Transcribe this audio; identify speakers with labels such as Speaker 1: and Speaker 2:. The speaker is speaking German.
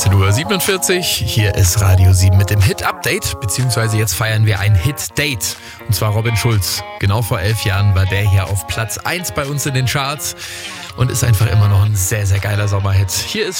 Speaker 1: 19:47 Uhr. Hier ist Radio 7 mit dem Hit-Update, beziehungsweise jetzt feiern wir ein Hit-Date. Und zwar Robin Schulz. Genau vor 11 Jahren war der hier auf Platz 1 bei uns in den Charts und ist einfach immer noch ein sehr, sehr geiler Sommerhit. Hier ist